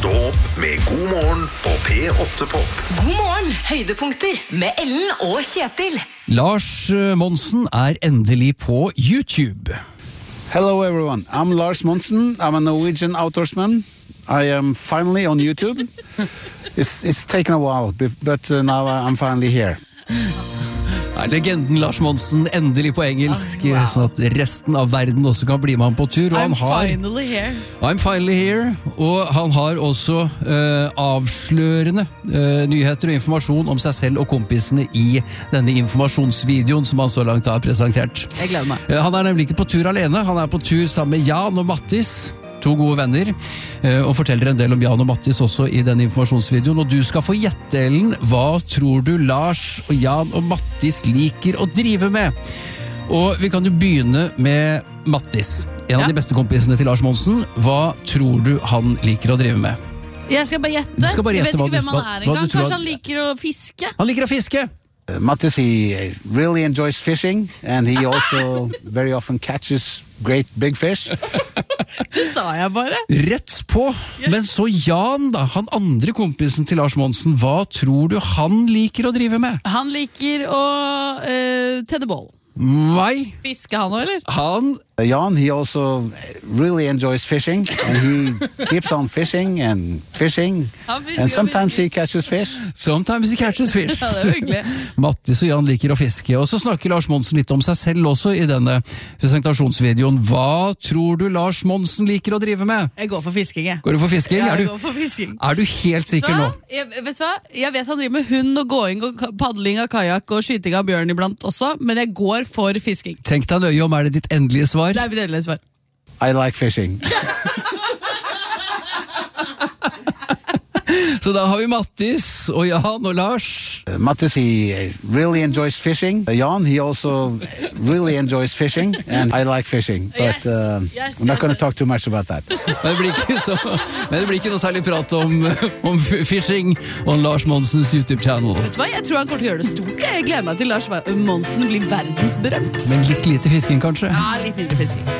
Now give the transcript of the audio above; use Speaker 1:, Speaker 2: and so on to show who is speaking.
Speaker 1: Stå opp med God morgen på P8 Pop.
Speaker 2: God morgen, høydepunkter med Ellen og Kjetil.
Speaker 3: Lars Monsen endelig på YouTube.
Speaker 4: Hello everyone, I'm Lars Monsen, I'm a Norwegian outdoorsman. I am finally on YouTube. It's taken a while, but now I'm finally here.
Speaker 3: Legenden Lars Monsen endelig på engelsk, sånn at resten av verden også kan bli med han på tur. Og I'm finally here. Og han har også avslørende nyheter og informasjon om seg selv og kompisene i denne informasjonsvideoen som han så langt har presentert.
Speaker 5: Jeg gleder meg.
Speaker 3: Han nemlig ikke på tur alene, han på tur sammen med Jan og Mattis, to gode venner, og forteller en del om Jan og Mattis også i denne informasjonsvideoen. Og du skal få gjette, Ellen, hva tror du Lars og Jan og Mattis liker å drive med? Og vi kan jo begynne med Mattis, en av de beste kompisene til Lars Monsen. Hva tror du han liker å drive med?
Speaker 5: Jeg skal bare gjette.
Speaker 3: Jeg vet
Speaker 5: ikke hvem han engang. Kanskje han liker å fiske?
Speaker 3: Han liker å fiske!
Speaker 4: Mattis, he really enjoys fishing, and he also very often catches great big fish.
Speaker 5: Det sa jeg bare.
Speaker 3: Rett på. Yes. Men så Jan da, han andre kompisen til Lars Monsen, hva tror du han liker å drive med?
Speaker 5: Han liker å tenne bål.
Speaker 3: Nei.
Speaker 5: Fiske han også, eller?
Speaker 4: Jan, he also really enjoys fishing, and he keeps on fishing and fishing, and sometimes he catches fish.
Speaker 3: Sometimes he catches fish.
Speaker 5: Ja, det hyggelig.
Speaker 3: Mattis og Jan liker å fiske, og så snakker Lars Monsen litt om seg selv også i denne presentasjonsvideoen. Hva tror du Lars Monsen liker å drive med?
Speaker 5: Jeg går for fisking, jeg.
Speaker 3: Går du for fisking?
Speaker 5: Ja, jeg går for fisking.
Speaker 3: Er du helt sikker nå?
Speaker 5: Vet du hva? Jeg vet han driver med hund og gåing og paddling av kajak og skyting av bjørn iblant også, men jeg går for fisking.
Speaker 3: Tenk deg nøye om det ditt endelige svar.
Speaker 5: Det mitt endelige svar.
Speaker 4: I like fishing.
Speaker 3: Så da har vi Mattis og Jan og Lars.
Speaker 4: Mattis, he really enjoys fishing. Jan, he also really enjoys fishing, and I like fishing. But I'm not going to talk too much about that.
Speaker 3: Men det blir ikke noe særlig prat om fishing og Lars Monsens YouTube-channel.
Speaker 5: Vet du hva? Jeg tror han kommer til å gjøre det stort. Jeg gleder meg til Lars Monsen blir verdensberømt.
Speaker 3: Men litt lite fisking kanskje?
Speaker 5: Ja, litt mindre fisking.